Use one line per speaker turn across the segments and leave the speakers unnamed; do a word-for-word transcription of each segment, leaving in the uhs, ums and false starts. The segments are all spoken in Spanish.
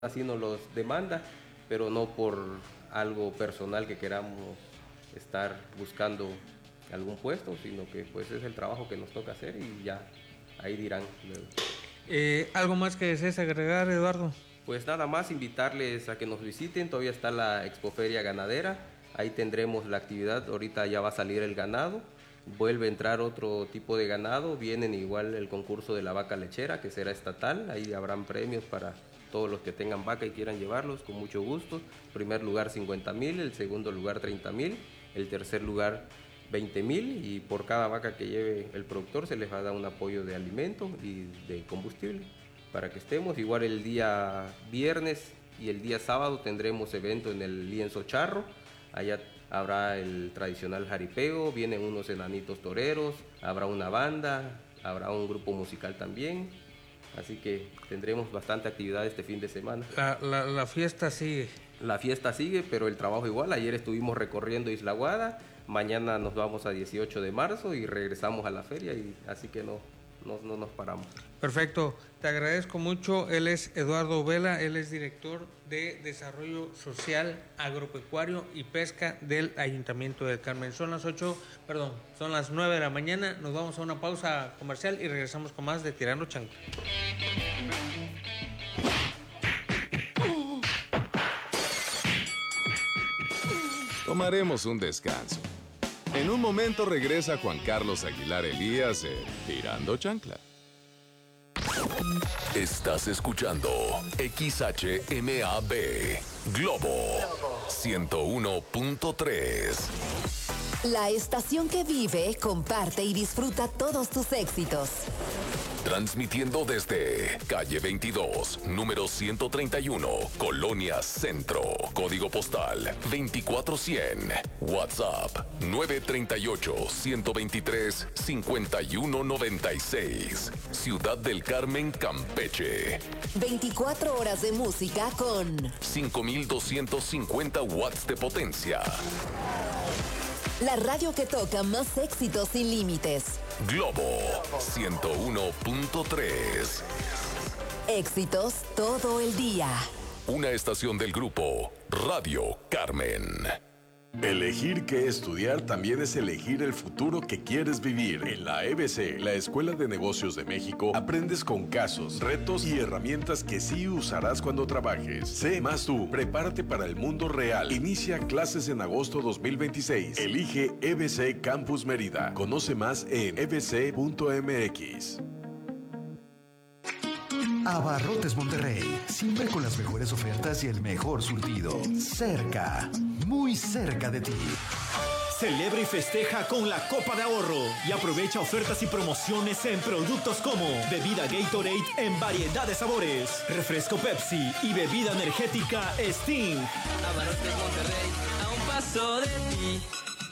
así nos los demanda, pero no por algo personal que queramos estar buscando algún puesto, sino que pues es el trabajo que nos toca hacer y ya ahí dirán luego.
Eh, ¿Algo más que desees agregar, Eduardo?
Pues nada más invitarles a que nos visiten, todavía está la Expoferia Ganadera, ahí tendremos la actividad, ahorita ya va a salir el ganado, vuelve a entrar otro tipo de ganado, vienen igual el concurso de la vaca lechera que será estatal, ahí habrán premios para todos los que tengan vaca y quieran llevarlos, con mucho gusto. Primer lugar cincuenta mil, el segundo lugar treinta mil, el tercer lugar veinte mil y por cada vaca que lleve el productor se les va a dar un apoyo de alimento y de combustible para que estemos. Igual el día viernes y el día sábado tendremos evento en el lienzo charro, allá habrá el tradicional jaripeo, vienen unos enanitos toreros, habrá una banda, habrá un grupo musical también. Así que tendremos bastante actividad este fin de semana.
La, la, la fiesta sigue.
La fiesta sigue, pero el trabajo igual. Ayer estuvimos recorriendo Isla Guada, mañana nos vamos a dieciocho de marzo y regresamos a la feria, y así que no, no, no nos paramos.
Perfecto, te agradezco mucho. Él es Eduardo Vela, él es director de Desarrollo Social, Agropecuario y Pesca del Ayuntamiento del Carmen. Son las ocho, perdón, son las nueve de la mañana, nos vamos a una pausa comercial y regresamos con más de Tirando Chancla.
Tomaremos un descanso. En un momento regresa Juan Carlos Aguilar Elías en Tirando Chancla.
Estás escuchando X H M A B Globo ciento uno punto tres.
La estación que vive, comparte y disfruta todos tus éxitos.
Transmitiendo desde calle veintidós, número ciento treinta y uno, Colonia Centro. Código postal veinticuatro cien. WhatsApp nueve tres ocho, uno dos tres, cinco uno nueve seis. Ciudad del Carmen, Campeche.
veinticuatro horas de música con
cinco mil doscientos cincuenta watts de potencia.
La radio que toca más éxitos sin límites.
Globo ciento uno punto tres.
Éxitos todo el día.
Una estación del grupo Radio Carmen.
Elegir qué estudiar también es elegir el futuro que quieres vivir. En la E B C, la Escuela de Negocios de México, aprendes con casos, retos y herramientas que sí usarás cuando trabajes. Sé más tú, prepárate para el mundo real. Inicia clases en agosto dos mil veintiséis. Elige E B C Campus Mérida. Conoce más en e b c punto m x.
Abarrotes Monterrey, siempre con las mejores ofertas y el mejor surtido. Cerca, muy cerca de ti.
Celebra y festeja con la Copa de Ahorro y aprovecha ofertas y promociones en productos como bebida Gatorade en variedad de sabores, refresco Pepsi y bebida energética Sting.
Abarrotes Monterrey, a un paso de ti.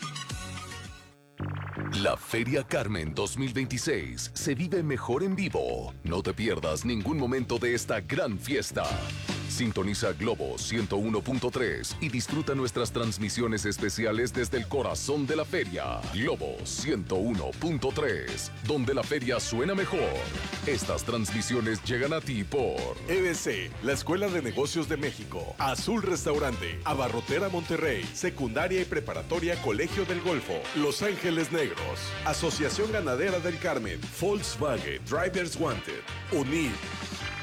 La Feria Carmen dos mil veintiséis se vive mejor en vivo. No te pierdas ningún momento de esta gran fiesta. Sintoniza Globo ciento uno punto tres y disfruta nuestras transmisiones especiales desde el corazón de la feria. Globo ciento uno punto tres, donde la feria suena mejor. Estas transmisiones llegan a ti por
E B C, la Escuela de Negocios de México, Azul Restaurante, Abarrotera Monterrey, Secundaria y Preparatoria Colegio del Golfo, Los Ángeles Negros, Asociación Ganadera del Carmen, Volkswagen, Drivers Wanted, U N I D,